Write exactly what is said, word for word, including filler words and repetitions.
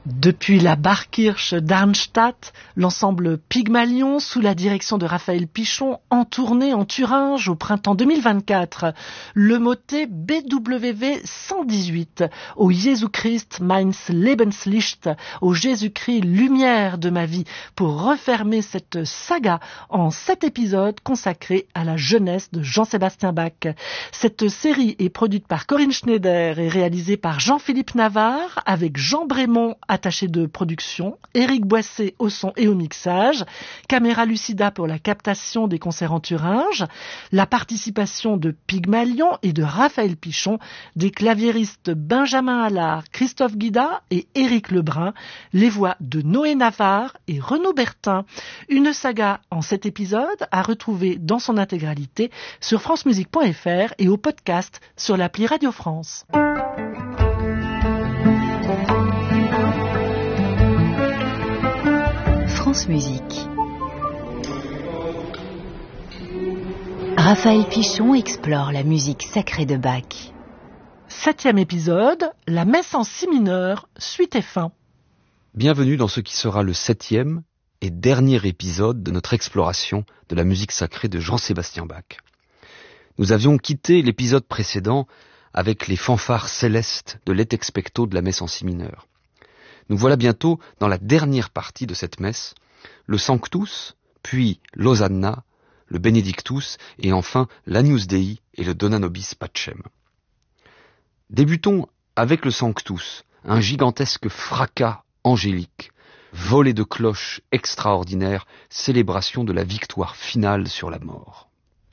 Depuis la Barkirche Darmstadt, l'ensemble Pygmalion, sous la direction de Raphaël Pichon, en tournée en Thuringe au printemps deux mille vingt-quatre. Le motet B W V cent dix-huit, au Jésus-Christ meins Lebenslicht, au Jésus-Christ lumière de ma vie, pour refermer cette saga en sept épisodes consacrés à la jeunesse de Jean-Sébastien Bach. Cette série est produite par Corinne Schneider et réalisée par Jean-Philippe Navarre, avec Jean Brémond, attaché de production, Éric Boissé au son et au mixage, Caméra Lucida pour la captation des concerts en Thuringe, la participation de Pygmalion et de Raphaël Pichon, des claviéristes Benjamin Allard, Christophe Guida et Éric Lebrun, les voix de Noé Navarre et Renaud Bertin. Une saga en sept épisodes à retrouver dans son intégralité sur francemusique point f r et au podcast sur l'appli Radio France. France Musique. Raphaël Pichon explore la musique sacrée de Bach. Septième épisode, la messe en si mineur, suite et fin. Bienvenue dans ce qui sera le septième et dernier épisode de notre exploration de la musique sacrée de Jean-Sébastien Bach. Nous avions quitté l'épisode précédent avec les fanfares célestes de l'Et Expecto de la messe en si mineur. Nous voilà bientôt dans la dernière partie de cette messe, le Sanctus, puis l'Hosanna, le Benedictus et enfin l'Agnus Dei et le Dona Nobis Pacem. Débutons avec le Sanctus, un gigantesque fracas angélique, volée de cloches extraordinaires, célébration de la victoire finale sur la mort.